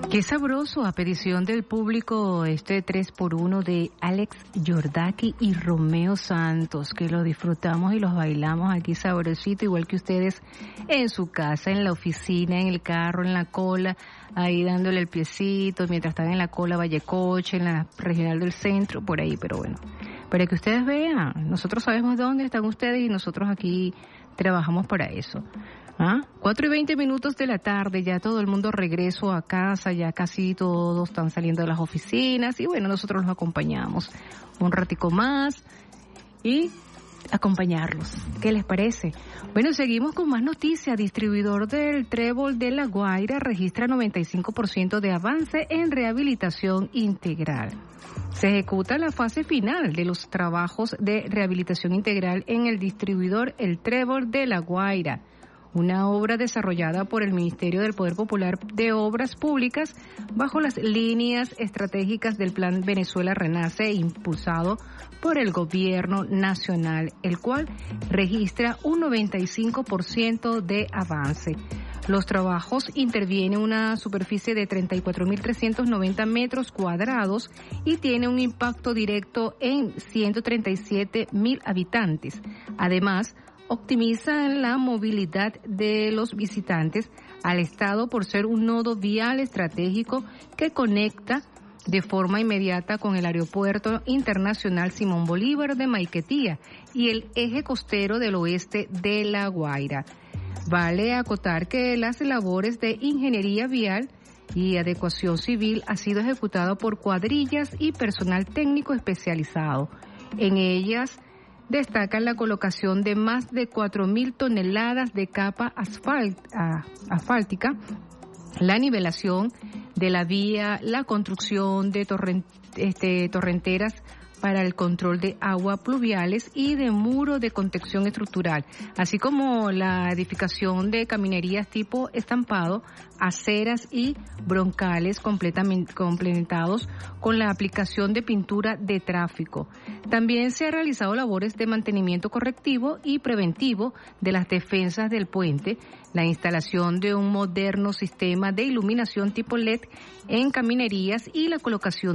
Qué sabroso, a petición del público, este 3x1 de Alex Yordaki y Romeo Santos, que lo disfrutamos y los bailamos aquí sabrosito, igual que ustedes en su casa, en la oficina, en el carro, en la cola, ahí dándole el piecito, mientras están en la cola Vallecoche, en la regional del centro, por ahí, pero bueno, para que ustedes vean, nosotros sabemos dónde están ustedes y nosotros aquí trabajamos para eso. 4:20 de la tarde, ya todo el mundo regreso a casa, ya casi todos están saliendo de las oficinas y bueno, nosotros los acompañamos un ratico más y acompañarlos. ¿Qué les parece? Bueno, seguimos con más noticias. Distribuidor del Trébol de La Guaira registra 95% de avance en rehabilitación integral. Se ejecuta la fase final de los trabajos de rehabilitación integral en el distribuidor El Trébol de La Guaira, una obra desarrollada por el Ministerio del Poder Popular de Obras Públicas bajo las líneas estratégicas del Plan Venezuela Renace impulsado por el Gobierno Nacional, el cual registra un 95% de avance. Los trabajos intervienen una superficie de 34.390 metros cuadrados y tiene un impacto directo en 137.000 habitantes. Además, optimizan la movilidad de los visitantes al estado por ser un nodo vial estratégico que conecta de forma inmediata con el Aeropuerto Internacional Simón Bolívar de Maiquetía y el eje costero del oeste de La Guaira. Vale acotar que las labores de ingeniería vial y adecuación civil ha sido ejecutado por cuadrillas y personal técnico especializado. En ellas destacan la colocación de más de 4.000 toneladas de capa asfáltica, la nivelación de la vía, la construcción de torrenteras para el control de agua pluviales y de muro de contención estructural, así como la edificación de caminerías tipo estampado, aceras y broncales complementados con la aplicación de pintura de tráfico. También se han realizado labores de mantenimiento correctivo y preventivo de las defensas del puente, la instalación de un moderno sistema de iluminación tipo LED en caminerías y la colocación